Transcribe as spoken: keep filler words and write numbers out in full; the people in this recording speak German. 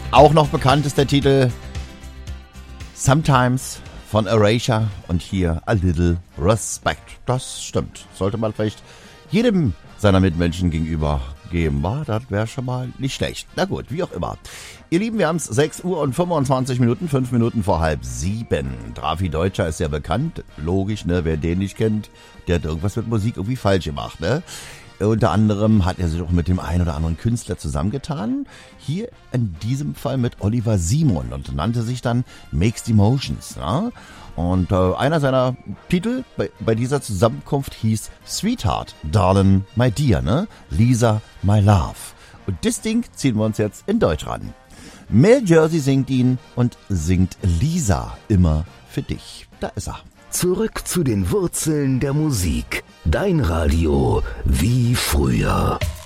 Auch noch bekannt ist der Titel Sometimes von Erasure und hier A Little Respect. Das stimmt. Sollte man vielleicht jedem seiner Mitmenschen gegenüber geben. War, das wäre schon mal nicht schlecht. Na gut, wie auch immer. Ihr Lieben, wir haben es sechs Uhr und fünfundzwanzig Minuten, fünf Minuten vor halb sieben. Drafi Deutscher ist ja bekannt. Logisch, ne? Wer den nicht kennt, der hat irgendwas mit Musik irgendwie falsch gemacht, ne? Unter anderem hat er sich auch mit dem einen oder anderen Künstler zusammengetan. Hier in diesem Fall mit Oliver Simon und nannte sich dann Mixed Emotions. Ne? Und äh, einer seiner Titel bei, bei dieser Zusammenkunft hieß Sweetheart, Darling, My Dear, ne? Lisa, My Love. Und das Ding ziehen wir uns jetzt in Deutsch ran. Mel Jersey singt ihn und singt Lisa immer für dich. Da ist er. Zurück zu den Wurzeln der Musik. Dein Radio wie früher.